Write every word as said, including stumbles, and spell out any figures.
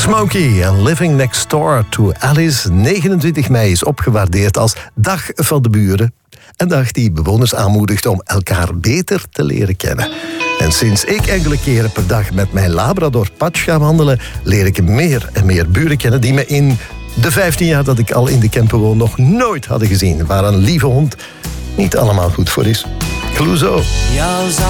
Smokey en Living Next Door to Alice. negenentwintig mei is opgewaardeerd als Dag van de Buren. Een dag die bewoners aanmoedigt om elkaar beter te leren kennen. En sinds ik enkele keren per dag met mijn Labrador Patch ga wandelen, leer ik meer en meer buren kennen die me in de vijftien jaar dat ik al in de camper woon nog nooit hadden gezien. Waar een lieve hond niet allemaal goed voor is. Clouseau.